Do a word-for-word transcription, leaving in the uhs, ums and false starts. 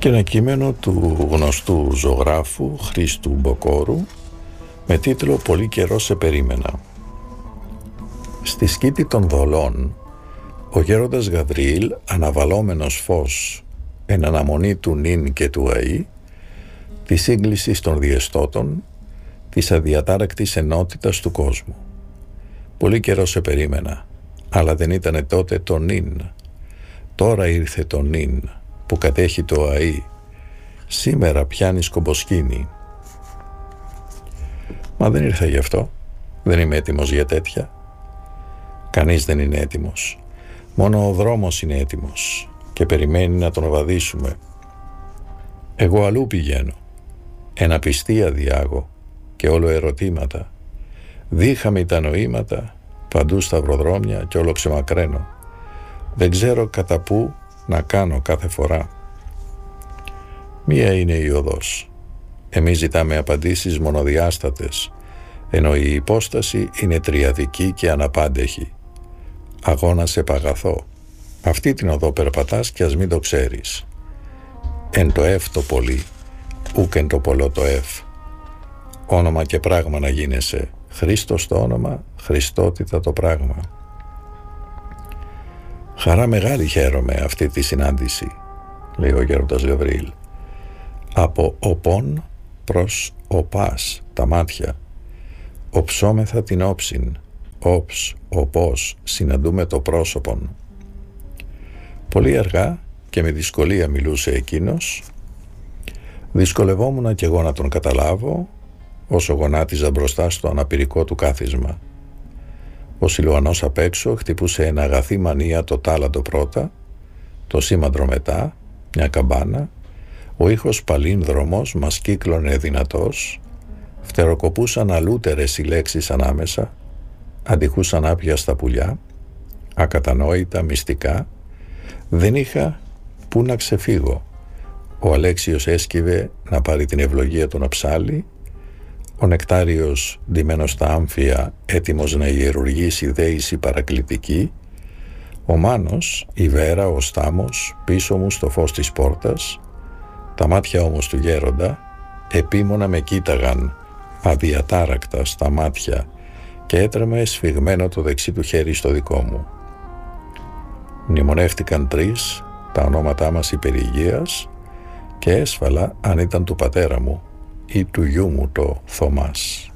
και ένα κείμενο του γνωστού ζωγράφου Χρήστου Μποκόρου με τίτλο «Πολύ καιρό σε περίμενα». Στη σκήτη των δολών, ο γέροντας Γαβριήλ, αναβαλόμενος φως εν αναμονή του νυν και του αΐ, της σύγκλησης των διεστώτων, της αδιατάρακτης ενότητας του κόσμου. Πολύ καιρό σε περίμενα, αλλά δεν ήτανε τότε το νυν. Τώρα ήρθε το νυν που κατέχει το αΐ. Σήμερα πιάνει σκομποσκήνη. Μα δεν ήρθα γι' αυτό. Δεν είμαι έτοιμος για τέτοια. Κανείς δεν είναι έτοιμος. Μόνο ο δρόμος είναι έτοιμος και περιμένει να τον βαδίσουμε. Εγώ αλλού πηγαίνω. Ένα πιστία διάγω και όλο ερωτήματα. Δίχαμη τα νοήματα, παντού σταυροδρόμια και όλο ξεμακραίνω. Δεν ξέρω κατά πού να κάνω κάθε φορά. Μία είναι η οδός. Εμείς ζητάμε απαντήσεις μονοδιάστατες, ενώ η υπόσταση είναι τριαδική και αναπάντεχη. Αγώνα σε παγαθώ. Αυτή την οδό περπατάς κι ας μην το ξέρεις. Εν το εφ το πολύ, ούκ εν το πολλό το εφ. Όνομα και πράγμα να γίνεσαι. Χρήστος το όνομα, Χριστότητα το πράγμα. Χαρά μεγάλη χαίρομαι αυτή τη συνάντηση, λέει ο γέροντας Γαβριήλ. Από οπών προς οπάς τα μάτια. Οψόμεθα την όψιν. Όψ, οπός, συναντούμε το πρόσωπον. Πολύ αργά και με δυσκολία μιλούσε εκείνος. Δυσκολευόμουν κι εγώ να τον καταλάβω, όσο γονάτιζα μπροστά στο αναπηρικό του κάθισμα. Ο Σιλουανός απ' έξω χτυπούσε ένα αγαθή μανία το τάλαντο πρώτα, το σήμαντρο μετά, μια καμπάνα, ο ήχος παλίνδρομος μας κύκλωνε δυνατός, φτεροκοπούσαν αλούτερες οι λέξεις ανάμεσα, αντιχούσαν άπιαστα πουλιά, ακατανόητα, μυστικά. Δεν είχα πού να ξεφύγω. Ο Αλέξιος έσκυβε να πάρει την ευλογία του να ψάλει, ο Νεκτάριος ντυμένος στα άμφια έτοιμος να ιερουργήσει δέηση παρακλητική, ο Μάνος, η Βέρα, ο Στάμος πίσω μου στο φως της πόρτας, τα μάτια όμως του γέροντα επίμονα με κοίταγαν αδιατάρακτα στα μάτια και έτρεμε σφιγμένο το δεξί του χέρι στο δικό μου. Μνημονεύτηκαν τρεις τα ονόματά μας υπερηγείας και έσφαλα αν ήταν του πατέρα μου ή του γιού μου το Θωμάς.